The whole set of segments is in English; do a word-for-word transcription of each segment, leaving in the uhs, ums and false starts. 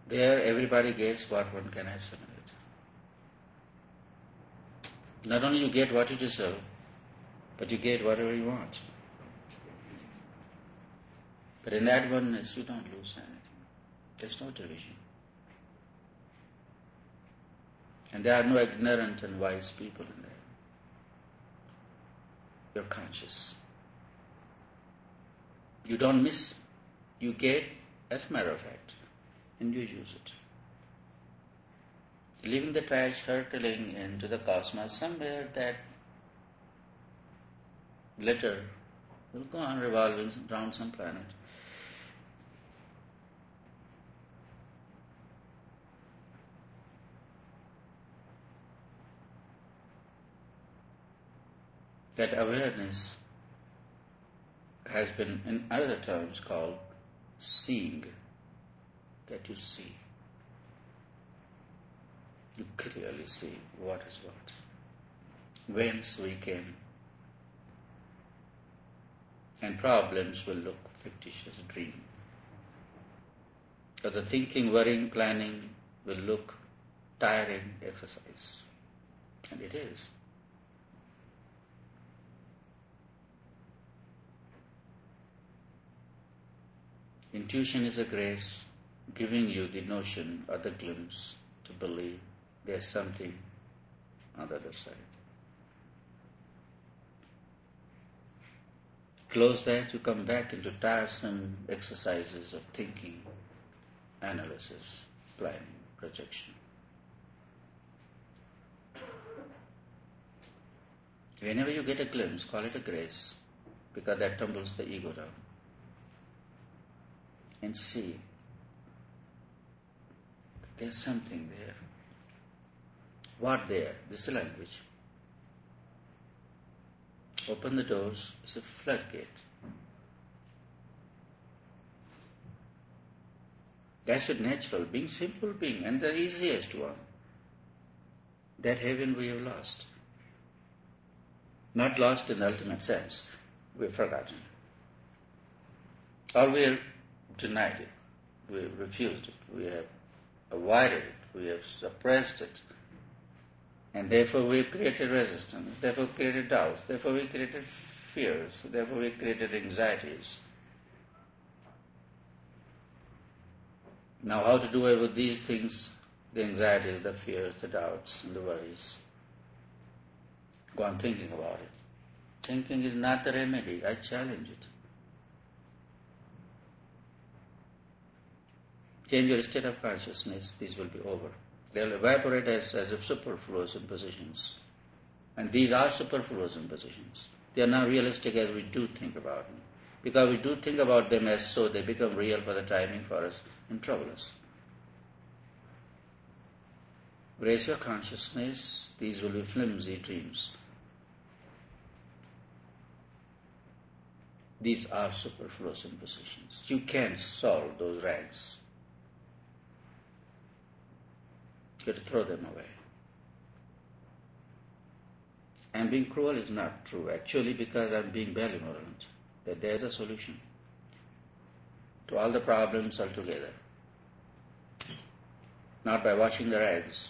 There everybody gets what one can assimilate. Not only you get what you deserve, but you get whatever you want. But in that oneness, you don't lose anything. There's no division. And there are no ignorant and wise people in there. You're conscious. You don't miss. You get, as a matter of fact, and you use it. Leaving the trash hurtling into the cosmos, somewhere that glitter will go on revolving around some planet. That awareness has been, in other terms, called seeing, that you see. You clearly see what is what, whence we came. And problems will look fictitious dream. But the thinking, worrying, planning will look tiring exercise. And it is. Intuition is a grace giving you the notion or the glimpse to believe there's something on the other side. Close that, you come back into tiresome exercises of thinking, analysis, planning, projection. Whenever you get a glimpse, call it a grace, because that tumbles the ego down. And see, there's something there. What there? This is language. Open the doors, it's a floodgate. That's what natural, being simple being, and the easiest one. That heaven we have lost. Not lost in the ultimate sense, we've forgotten. Or we have denied it, we have refused it, we have avoided it, we have suppressed it. And therefore we created resistance, therefore created doubts, therefore we created fears, therefore we created anxieties. Now how to do away with these things, the anxieties, the fears, the doubts, and the worries? Go on thinking about it. Thinking is not the remedy, I challenge it. Change your state of consciousness, these will be over. They'll evaporate as, as if superfluous impositions. And these are superfluous impositions. They are not realistic as we do think about them. Because we do think about them as so, they become real for the timing for us and trouble us. Raise your consciousness, these will be flimsy dreams. These are superfluous impositions. You can't solve those rags. You have to throw them away. And being cruel is not true, actually, because I'm being benevolent. That there's a solution to all the problems altogether. Not by washing the rags,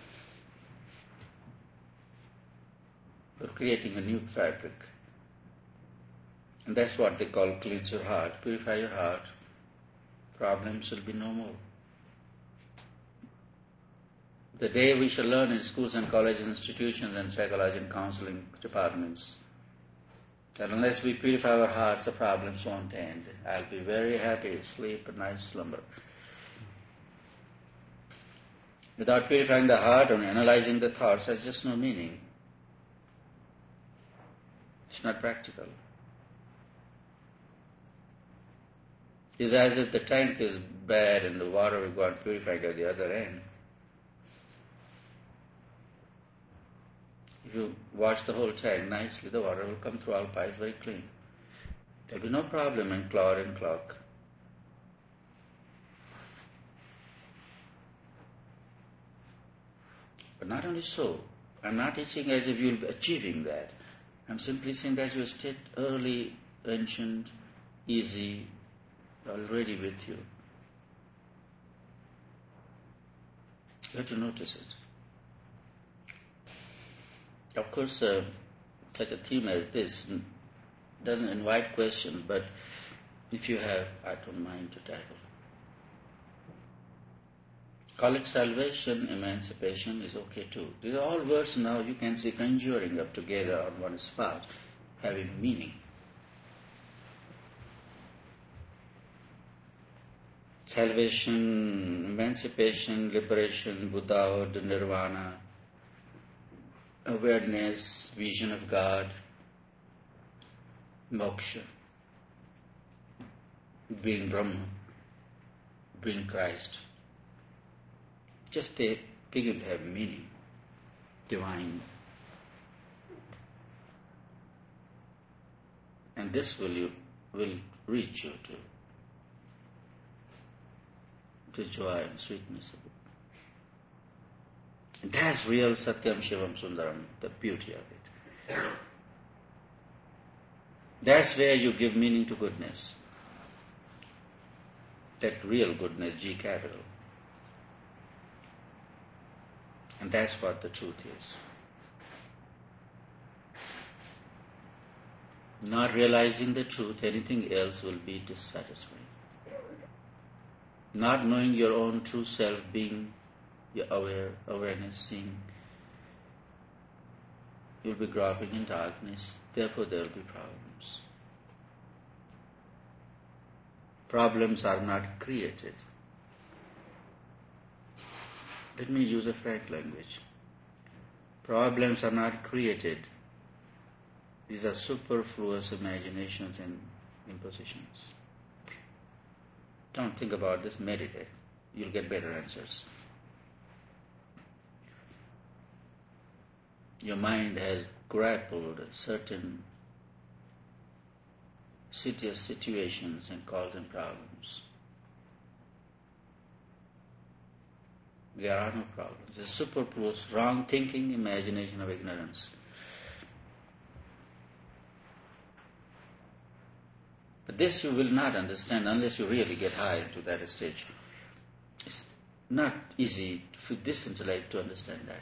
but creating a new fabric. And that's what they call cleanse your heart, purify your heart. Problems will be no more. The day we shall learn in schools and colleges, institutions and psychology and counseling departments that unless we purify our hearts, the problems won't end. I'll be very happy, sleep a nice slumber. Without purifying the heart and analyzing the thoughts, there's just no meaning. It's not practical. It's as if the tank is bad and the water will go out purified at the other end. If you wash the whole tank nicely, the water will come through all pipes very clean. There will be no problem in clog and clog. But not only so, I'm not teaching as if you'll be achieving that. I'm simply saying that your state early, ancient, easy, already with you. You have to notice it. Of course, uh, such a theme as this doesn't invite questions, but if you have, I don't mind to tackle. Call it salvation, emancipation is okay too. These are all words now you can see conjuring up together on one spot, having meaning. Salvation, emancipation, liberation, Buddhahood, nirvana, awareness, vision of God, moksha, being Brahma, being Christ. Just they begin to have meaning, divine. And this will you will reach you to the joy and sweetness of it. And that's real Satyam Shivam Sundaram, the beauty of it. That's where you give meaning to goodness. That real goodness, G capital. And that's what the truth is. Not realizing the truth, anything else will be dissatisfying. Not knowing your own true self, being your aware, awareness, seeing, you'll be groping in darkness, therefore there will be problems. Problems are not created. Let me use a frank language. Problems are not created. These are superfluous imaginations and impositions. Don't think about this, meditate. You'll get better answers. Your mind has grappled certain serious situations and called them problems. There are no problems. It's superfluous, wrong thinking, imagination of ignorance. But this you will not understand unless you really get high into that stage. It's not easy for this intellect to understand that.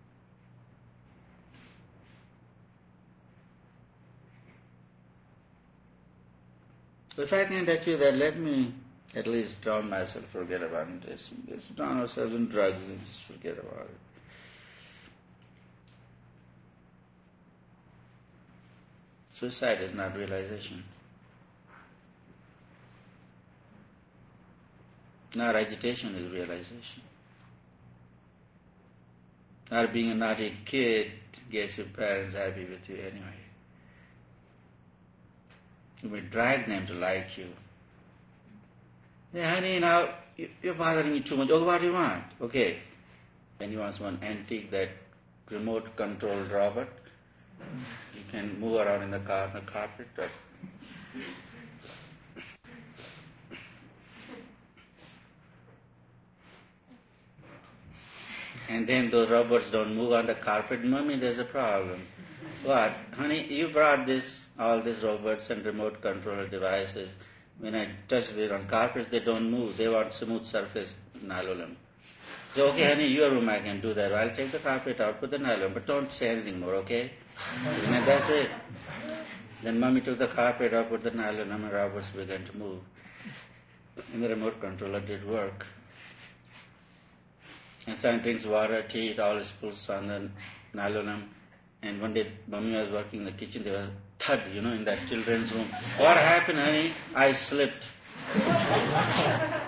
So if I can achieve that, let me at least drown myself, forget about this. Just drown ourselves in drugs and just forget about it. Suicide is not realization. Not agitation is realization. Not being a naughty kid gets your parents happy with you anyway. You may drag them to like you. Hey, honey, now you're bothering me too much. Oh, what do you want? Okay. Then he wants one antique, that remote controlled robot. You can move around in the car on the carpet. Or and then those robots don't move on the carpet. Mommy, there's a problem. What? Honey, you brought this, all these robots and remote control devices. When I touch it on carpets, they don't move. They want smooth surface, nylon. So, okay, honey, your room, I can do that. I'll take the carpet out, put the nylon, but don't say anything more, okay? And that's it. Then mommy took the carpet out, put the nylon, and the robots began to move. And the remote controller did work. And son drinks water, tea, it all spills on the nylon. And one day, mommy was working in the kitchen, there was a thud, you know, in that children's room. What happened, honey? I slipped. I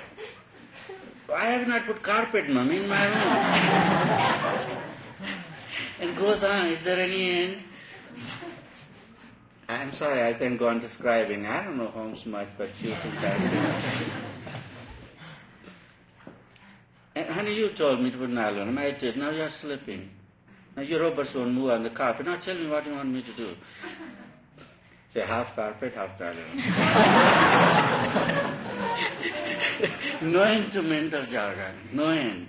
have not put carpet, mommy, in my room. And goes on, is there any end? I'm sorry, I can't go on describing. I don't know Holmes much, but few things I see. And honey, you told me to put nylon. I did. Now you're slipping. Now your robots won't move on the carpet. Now tell me what you want me to do. Say half carpet, half nylon. No end to mental jargon. No end.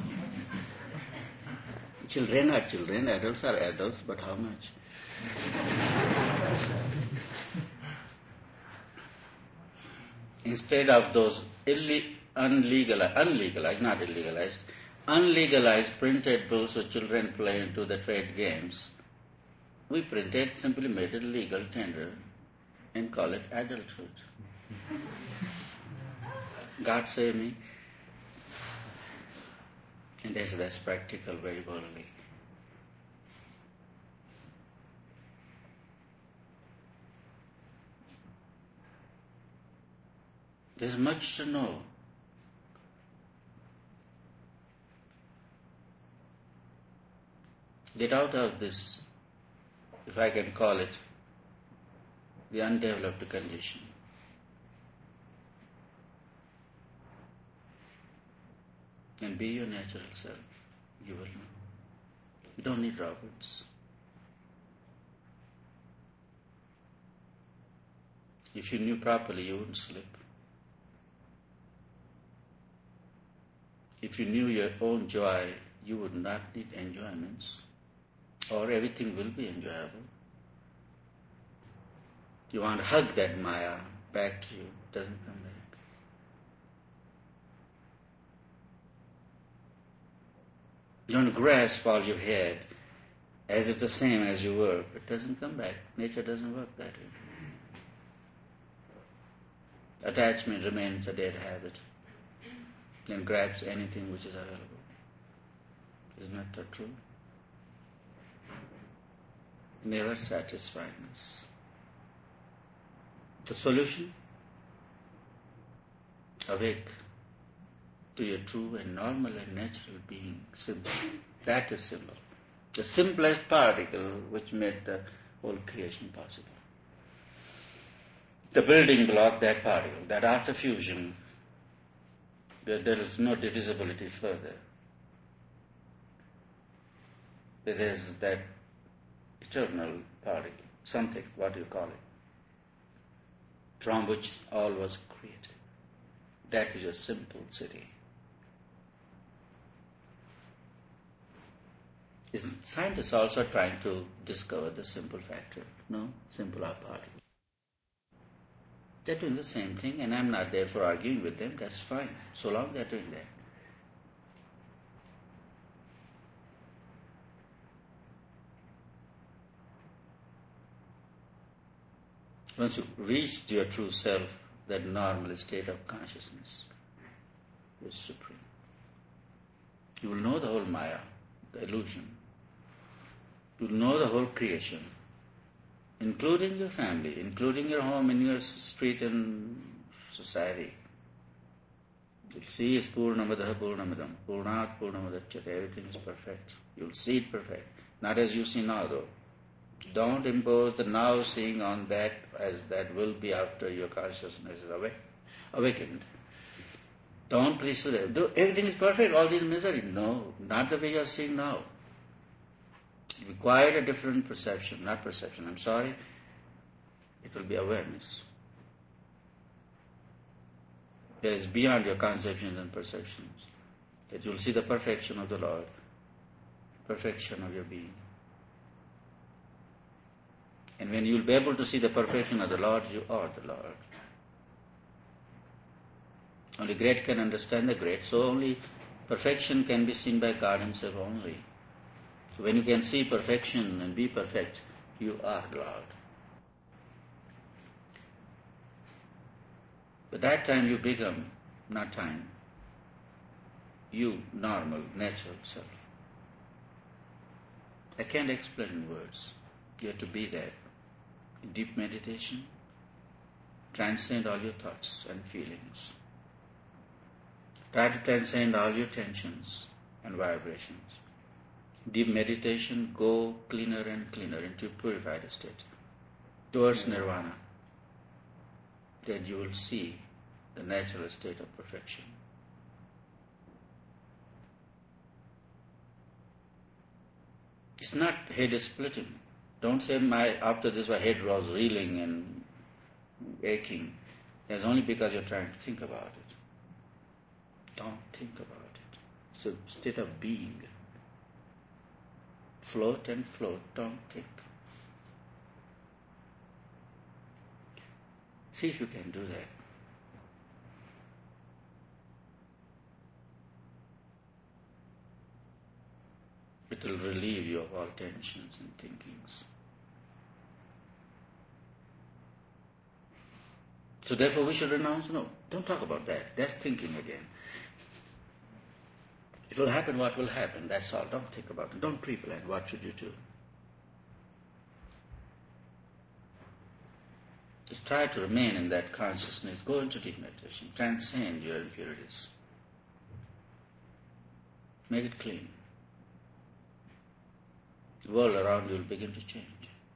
Children are children, adults are adults, but how much? Instead of those ille- unlegalized, unlegalized, not illegalized, unlegalized printed books for children play into the trade games. We printed, simply made it legal tender and call it adulthood. God save me. And that's, that's practical, very worldly. There's much to know. Get out of this, if I can call it, the undeveloped condition. And be your natural self. You will know. You don't need Roberts. If you knew properly, you wouldn't slip. If you knew your own joy, you would not need enjoyments, or everything will be enjoyable. You want to hug that Maya back to you, it doesn't come back. You want to grasp all you've had as if the same as you were, it doesn't come back. Nature doesn't work that way. Attachment remains a dead habit and grabs anything which is available. Isn't that true? Never satisfiedness. The solution? Awake to your true and normal and natural being. Simple. That is simple. The simplest particle which made the whole creation possible. The building block, that particle, that after fusion, there, there is no divisibility further. There is that eternal particle, something, what do you call it, from which all was created. That is a simple city. Is scientists also trying to discover the simple factor? No, simple are particle. They're doing the same thing, and I'm not there for arguing with them. That's fine, so long they're doing that. Once you reach your true self, that normal state of consciousness is supreme. You will know the whole Maya, the illusion. You will know the whole creation, including your family, including your home, in your street and society. You'll see is Purnamadaha Purnamadam, Purnat Purnamadachyate, everything is perfect. You'll see it perfect, not as you see now though. Don't impose the now seeing on that as that will be after your consciousness is awake, awakened. Don't presume that. Everything is perfect, all this misery. No, not the way you are seeing now. It required a different perception, not perception, I'm sorry. It will be awareness. That is beyond your conceptions and perceptions. That you will see the perfection of the Lord, perfection of your being. And when you will be able to see the perfection of the Lord, you are the Lord. Only great can understand the great, so only perfection can be seen by God Himself only. So when you can see perfection and be perfect, you are the Lord. But that time you become, not time, you, normal, natural self. I can't explain in words. You have to be there. In deep meditation, transcend all your thoughts and feelings. Try to transcend all your tensions and vibrations. Deep meditation, go cleaner and cleaner into purified state, towards nirvana. Then you will see the natural state of perfection. It's not head splitting. Don't say my after this my head was reeling and aching. That's only because you're trying to think about it. Don't think about it. It's a state of being. Float and float, don't think. See if you can do that. It will relieve you of all tensions and thinkings. So therefore we should renounce? No, don't talk about that. That's thinking again. It will happen what will happen, that's all. Don't think about it. Don't pre-plan what should you do. Just try to remain in that consciousness. Go into deep meditation. Transcend your impurities. Make it clean. The world around you will begin to change.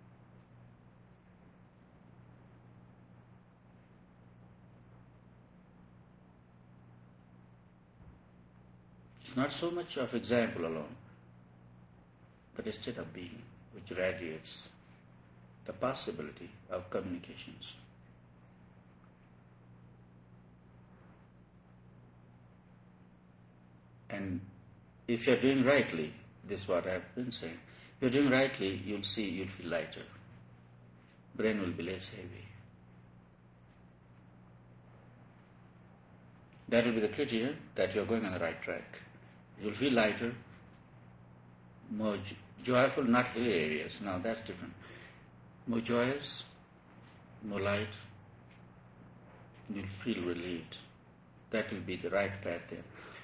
It's not so much of example alone, but a state of being which radiates the possibility of communications. And if you're doing rightly, this is what I've been saying, if you're doing rightly, you'll see, you'll feel lighter. Brain will be less heavy. That will be the criteria that you're going on the right track. You'll feel lighter, more joyful, not hilly areas. Now that's different. More joyous, more light. You'll feel relieved. That will be the right path there.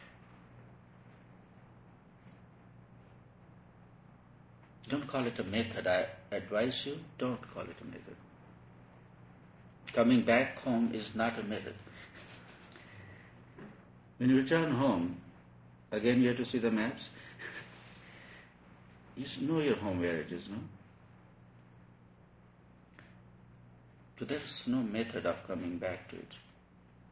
Don't call it a method. I advise you, don't call it a method. Coming back home is not a method. When you return home, again you have to see the maps. You know your home where it is, no? So there's no method of coming back to it.